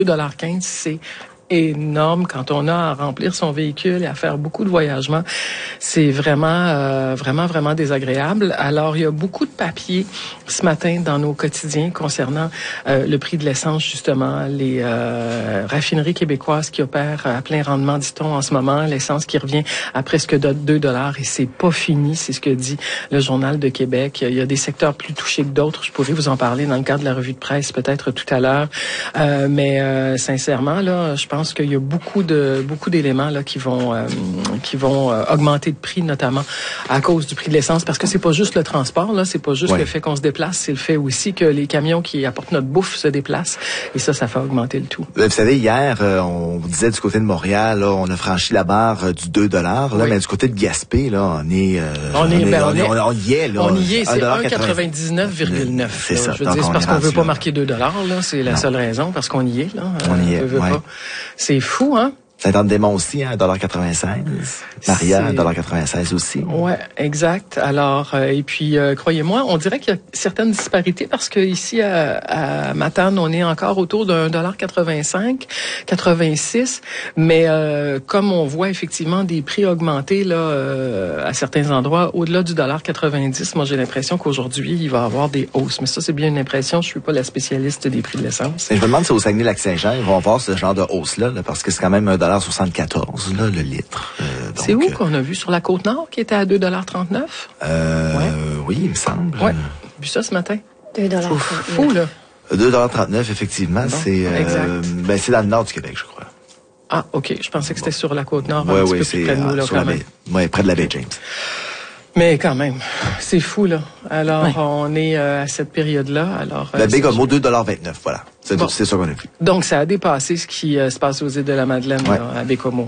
$2,15, c'est énorme quand on a à remplir son véhicule et à faire beaucoup de voyagements. C'est vraiment désagréable. Alors, il y a beaucoup de papiers ce matin dans nos quotidiens concernant le prix de l'essence, justement, les raffineries québécoises qui opèrent à plein rendement, dit-on, en ce moment, l'essence qui revient à presque $2 et c'est pas fini, c'est ce que dit le Journal de Québec. Il y a des secteurs plus touchés que d'autres. Je pourrais vous en parler dans le cadre de la revue de presse peut-être tout à l'heure. Mais sincèrement, là, je pense qu'il y a beaucoup d'éléments là qui vont augmenter de prix, notamment à cause du prix de l'essence, parce que c'est pas juste le transport, là, c'est pas juste le fait qu'on se déplace, c'est le fait aussi que les camions qui apportent notre bouffe se déplacent, et ça fait augmenter le tout. Vous savez, hier, on vous disait du côté de Montréal, là, on a franchi la barre du $2, là, mais du côté de Gaspé, là, on y est, là. On y est, c'est 1,99,9. C'est ça. Je veux dire, c'est parce qu'on veut pas marquer $2, là, c'est la seule raison, parce qu'on y est, là. On y est, pas. C'est fou, hein? Saint-Anne-des-Monts aussi, hein, $1,96. Maria, $1,96 aussi. Ouais, exact. Alors, et puis, croyez-moi, on dirait qu'il y a certaines disparités parce que ici à Matane, on est encore autour d'un $1,85, 86. Mais comme on voit effectivement des prix augmenter là à certains endroits, au-delà du $1,90, moi j'ai l'impression qu'aujourd'hui il va y avoir des hausses. Mais ça, c'est bien une impression. Je suis pas la spécialiste des prix de l'essence. Et je me demande si au Saguenay-Lac-Saint-Jean, ils vont avoir ce genre de hausse-là, parce que c'est quand même $1,74 là, le litre. C'est où qu'on a vu? Sur la Côte-Nord, qui était à $2,39? Oui, il me semble. Oui, j'ai vu ça ce matin. $2,39. Fou, là. $2,39, effectivement. Bon, c'est c'est dans le nord du Québec, je crois. Ah, OK. Je pensais que c'était sur la Côte-Nord, un petit peu plus près de nous, là, quand même. Oui, près de la baie James. Mais quand même, c'est fou, là. Alors, on est à cette période-là. Alors, la Bégomo, $2,29, voilà. C'est ça qu'on a vu. Donc, ça a dépassé ce qui se passe aux îles de la Madeleine, là, à Bécomo.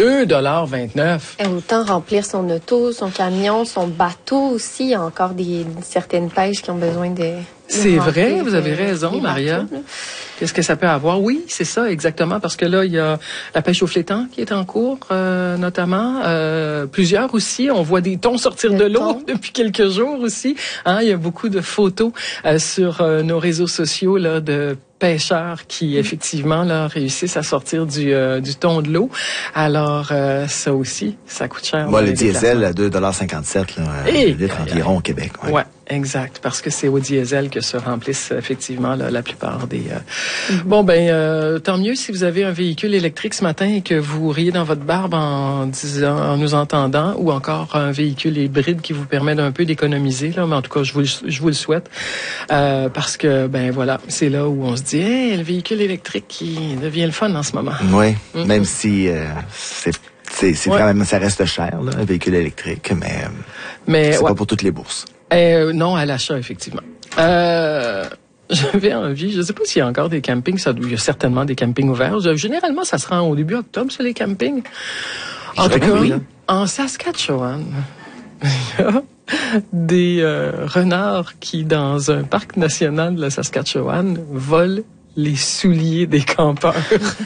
$2,29. Et autant remplir son auto, son camion, son bateau aussi. Il y a encore certaines pêches qui ont besoin de... C'est vrai, vous avez raison, Maria. Qu'est-ce que ça peut avoir? Oui, c'est ça, exactement, parce que là, il y a la pêche au flétan qui est en cours, notamment. Plusieurs aussi. On voit des thons sortir de l'eau depuis quelques jours aussi. Hein, il y a beaucoup de photos sur nos réseaux sociaux là de pêcheurs qui, effectivement, là, réussissent à sortir du thon de l'eau. Alors, ça aussi, ça coûte cher. Moi, le diesel à $2,57, là, le litre environ au Québec. Ouais, exact, parce que c'est au diesel que se remplissent, effectivement, là, la plupart des... Bon, tant mieux si vous avez un véhicule électrique ce matin et que vous riez dans votre barbe en nous entendant, ou encore un véhicule hybride qui vous permet d'un peu d'économiser, là, mais en tout cas, je vous le souhaite, parce que, voilà, c'est là où on se dit, hey, le véhicule électrique qui devient le fun en ce moment. Oui, même si c'est quand même, ça reste cher, là, un véhicule électrique, mais c'est pas pour toutes les bourses. Non, à l'achat, effectivement. J'avais envie, je ne sais pas s'il y a encore des campings, il y a certainement des campings ouverts. Généralement, ça se rend au début octobre, ça, les campings. En tout cas, en Saskatchewan, il y a des renards qui, dans un parc national de la Saskatchewan, volent les souliers des campeurs.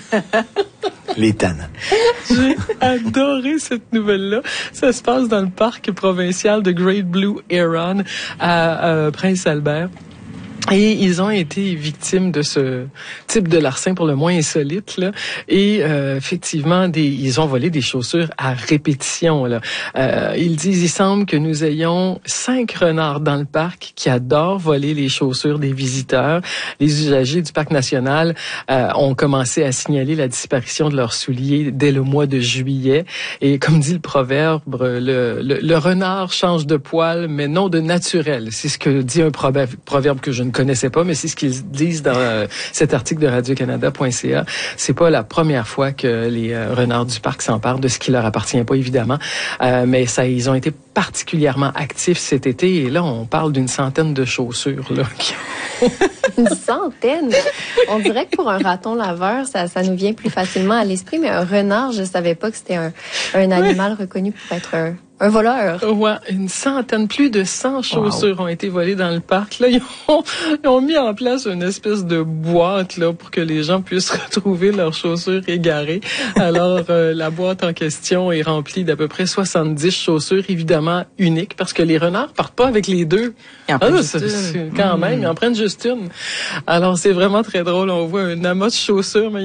Les tannes. J'ai adoré cette nouvelle-là. Ça se passe dans le parc provincial de Great Blue Heron à Prince-Albert. Et ils ont été victimes de ce type de larcin pour le moins insolite, là. Et effectivement, ils ont volé des chaussures à répétition, là. Ils disent, il semble que nous ayons 5 renards dans le parc qui adorent voler les chaussures des visiteurs. Les usagers du parc national ont commencé à signaler la disparition de leurs souliers dès le mois de juillet. Et comme dit le proverbe, le renard change de poil, mais non de naturel. C'est ce que dit un proverbe que je ne connaissais pas, mais c'est ce qu'ils disent dans cet article de radiocanada.ca. C'est pas la première fois que les renards du parc s'emparent de ce qui leur appartient pas, évidemment, mais ils ont été particulièrement actifs cet été, et là, on parle d'une centaine de chaussures, là. Une centaine? On dirait que pour un raton laveur, ça nous vient plus facilement à l'esprit, mais un renard, je savais pas que c'était un animal reconnu pour être un voleur. Ouais, une centaine, plus de 100 chaussures ont été volées dans le parc. Là, ils ont mis en place une espèce de boîte là pour que les gens puissent retrouver leurs chaussures égarées. Alors, la boîte en question est remplie d'à peu près 70 chaussures, évidemment uniques, parce que les renards partent pas avec les deux. Quand même, ils en prennent juste une. Alors, c'est vraiment très drôle. On voit un amas de chaussures, mais